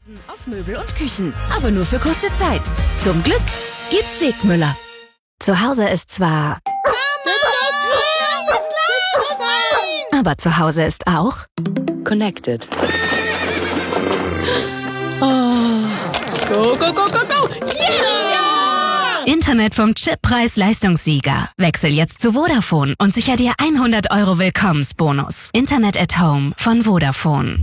Auf Möbel und Küchen, aber nur für kurze Zeit. Zum Glück gibt's Segmüller. Zu Hause ist zwar... Aber zu Hause ist auch... Connected. Oh. Go, go, go, go, go! Yeah! Internet vom Chip Preis-Leistungssieger. Wechsel jetzt zu Vodafone und sicher dir 100 € Willkommensbonus. Internet at Home von Vodafone.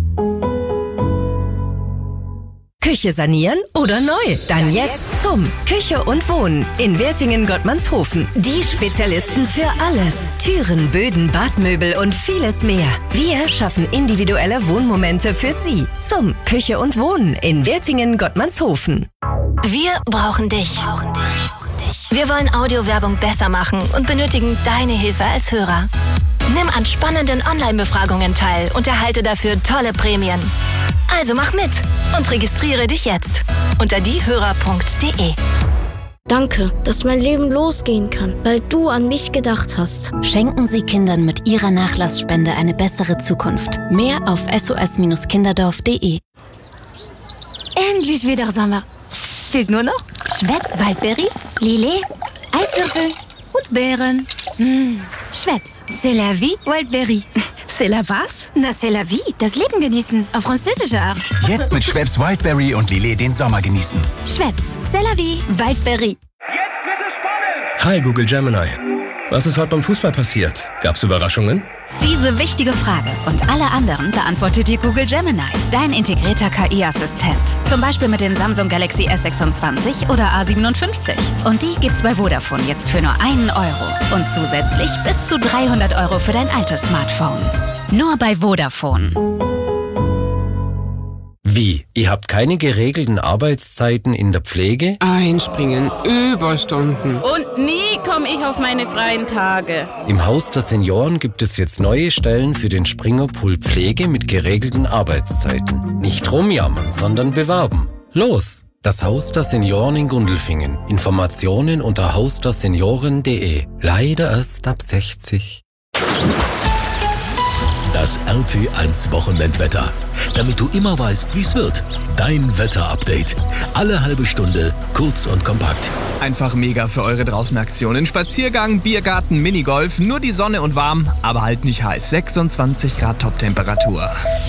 Küche sanieren oder neu? Dann jetzt zum Küche und Wohnen in Wertingen-Gottmannshofen. Die Spezialisten für alles. Türen, Böden, Badmöbel und vieles mehr. Wir schaffen individuelle Wohnmomente für Sie. Zum Küche und Wohnen in Wertingen-Gottmannshofen. Wir brauchen dich. Wir wollen Audiowerbung besser machen und benötigen deine Hilfe als Hörer. Nimm an spannenden Online-Befragungen teil und erhalte dafür tolle Prämien. Also mach mit und registriere dich jetzt unter diehörer.de. Danke, dass mein Leben losgehen kann, weil du an mich gedacht hast. Schenken Sie Kindern mit Ihrer Nachlassspende eine bessere Zukunft. Mehr auf sos-kinderdorf.de. Endlich wieder Sommer. Fehlt nur noch Schweppes Waldbeere, Lillet, Eiswürfel und Beeren. Schweppes, c'est la vie, Waldbeere. C'est la was? Na, c'est la vie, das Leben genießen, auf französische Art. Jetzt mit Schweppes Wildberry und Lillet den Sommer genießen. Schweppes, c'est la vie, Waldbeere. Jetzt wird es spannend! Hi Google Gemini. Was ist heute beim Fußball passiert? Gab's Überraschungen? Diese wichtige Frage und alle anderen beantwortet dir Google Gemini, dein integrierter KI-Assistent. Zum Beispiel mit den Samsung Galaxy S26 oder A57. Und die gibt's bei Vodafone jetzt für nur 1 € und zusätzlich bis zu 300 € für dein altes Smartphone. Nur bei Vodafone. Wie? Ihr habt keine geregelten Arbeitszeiten in der Pflege? Einspringen, Überstunden. Und nie komme ich auf meine freien Tage. Im Haus der Senioren gibt es jetzt neue Stellen für den Springerpool Pflege mit geregelten Arbeitszeiten. Nicht rumjammern, sondern bewerben. Los! Das Haus der Senioren in Gundelfingen. Informationen unter hausdersenioren.de. Leider erst ab 60. Das RT1 Wochenendwetter. Damit du immer weißt, wie es wird. Dein Wetterupdate. Alle halbe Stunde, kurz und kompakt. Einfach mega für eure Draußenaktionen. Spaziergang, Biergarten, Minigolf, nur die Sonne und warm, aber halt nicht heiß. 26 Grad Toptemperatur.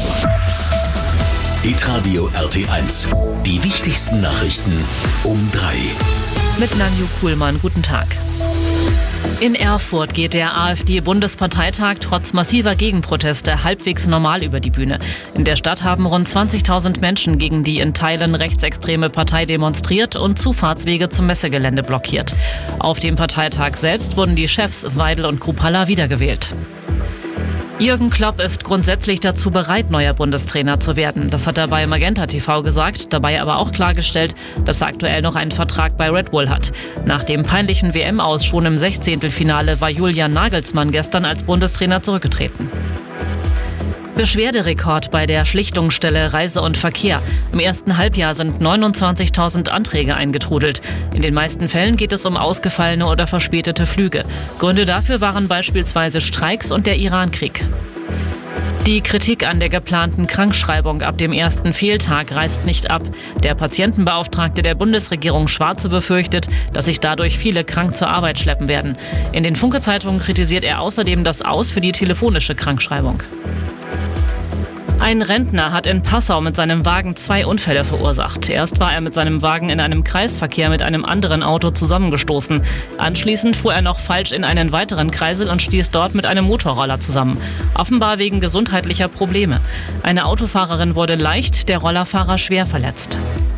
Hitradio RT1. Die wichtigsten Nachrichten um 3. Mit Nanju Kuhlmann, guten Tag. In Erfurt geht der AfD-Bundesparteitag trotz massiver Gegenproteste halbwegs normal über die Bühne. In der Stadt haben rund 20.000 Menschen gegen die in Teilen rechtsextreme Partei demonstriert und Zufahrtswege zum Messegelände blockiert. Auf dem Parteitag selbst wurden die Chefs Weidel und Kruppalla wiedergewählt. Jürgen Klopp ist grundsätzlich dazu bereit, neuer Bundestrainer zu werden. Das hat er bei Magenta TV gesagt, dabei aber auch klargestellt, dass er aktuell noch einen Vertrag bei Red Bull hat. Nach dem peinlichen WM-Aus schon im 16. Finale war Julian Nagelsmann gestern als Bundestrainer zurückgetreten. Beschwerderekord bei der Schlichtungsstelle Reise und Verkehr. Im ersten Halbjahr sind 29.000 Anträge eingetrudelt. In den meisten Fällen geht es um ausgefallene oder verspätete Flüge. Gründe dafür waren beispielsweise Streiks und der Irankrieg. Die Kritik an der geplanten Krankschreibung ab dem ersten Fehltag reißt nicht ab. Der Patientenbeauftragte der Bundesregierung Schwarze befürchtet, dass sich dadurch viele krank zur Arbeit schleppen werden. In den Funke-Zeitungen kritisiert er außerdem das Aus für die telefonische Krankschreibung. Ein Rentner hat in Passau mit seinem Wagen 2 Unfälle verursacht. Erst war er mit seinem Wagen in einem Kreisverkehr mit einem anderen Auto zusammengestoßen. Anschließend fuhr er noch falsch in einen weiteren Kreisel und stieß dort mit einem Motorroller zusammen. Offenbar wegen gesundheitlicher Probleme. Eine Autofahrerin wurde leicht, der Rollerfahrer schwer verletzt.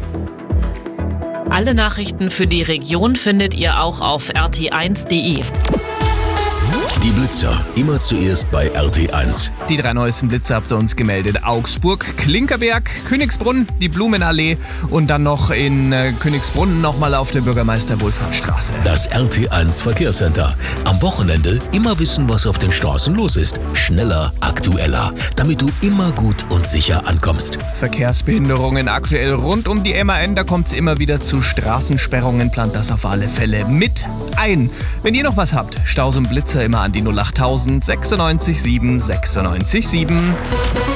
Alle Nachrichten für die Region findet ihr auch auf rt1.de. Die Blitzer, immer zuerst bei RT1. Die 3 neuesten Blitze habt ihr uns gemeldet. Augsburg, Klinkerberg, Königsbrunn, die Blumenallee und dann noch in Königsbrunn nochmal auf der Bürgermeister-Wohlfahrtsstraße. Das RT1 Verkehrscenter. Am Wochenende immer wissen, was auf den Straßen los ist. Schneller, aktueller, damit du immer gut und sicher ankommst. Verkehrsbehinderungen aktuell rund um die MAN, da kommt es immer wieder zu Straßensperrungen. Plant das auf alle Fälle mit ein. Wenn ihr noch was habt, Staus und Blitzer immer an die 08000 96 7 96 7.